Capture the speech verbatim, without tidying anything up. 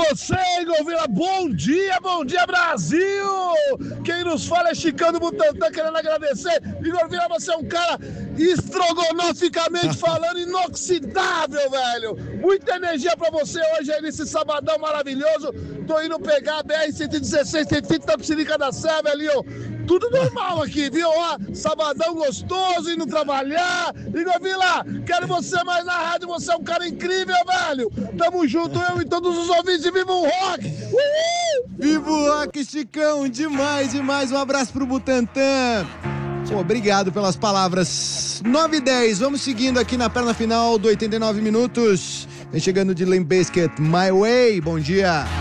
você, Igor Vila. Bom dia, bom dia, Brasil! Quem nos fala é Chicão do Butantã, querendo agradecer. Igor Vila, você é um cara estrogonoficamente falando inoxidável, velho. Muita energia pra você hoje aí nesse sabadão maravilhoso. Tô indo pegar a B R cento e dezesseis, tem fita da Psirica da Serra ali, ó. Tudo normal aqui, viu? Ó, sabadão gostoso, indo trabalhar. Igor Vila, quero você mais na rádio, você é um cara incrível, velho. Tamo junto, eu e todos os ouvintes de Viva o Rock. Uhul! Viva o Rock, Chicão, demais, demais. Um abraço pro Butantã. Pô, obrigado pelas palavras. nove e dez, vamos seguindo aqui na perna final do oitenta e nove minutos. Vem chegando de Limp Bizkit, My Way, bom dia.